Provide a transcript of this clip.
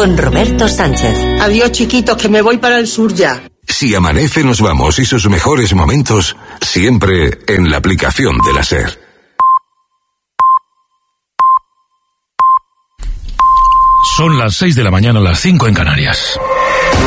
con Roberto Sánchez. Adiós, chiquitos, que me voy para el sur ya. Si amanece, nos vamos, y sus mejores momentos siempre en la aplicación de la SER. Son las 6 de la mañana, las 5 en Canarias.